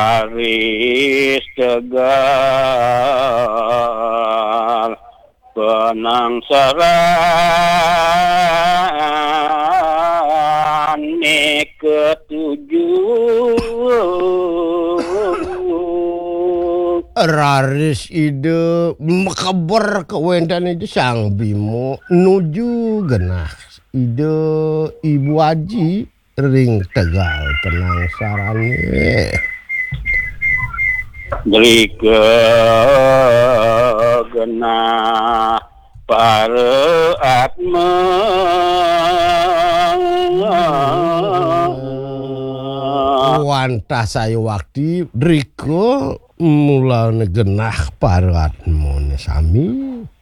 baris tegar penangsaran ketujuh raris ide makabar kewendan itu sang Bimo nuju genah ide Ibu Aji ring Tegal penangsarannya beri genah para atma wantah saya waktu Driko mulai genah paratmu sami